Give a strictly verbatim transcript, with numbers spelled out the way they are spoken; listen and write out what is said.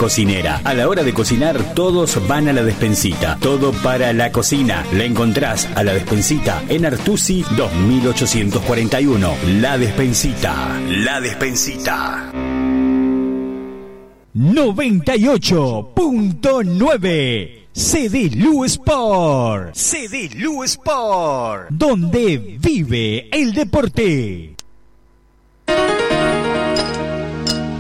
cocinera. A la hora de cocinar, todos van a La Despensita. Todo para la cocina. La encontrás a La Despensita en Artusi dos mil ochocientos cuarenta y uno. La Despensita. La Despensita. noventa y ocho punto nueve C D Lu Sport. C D Lu Sport. Donde vive el deporte.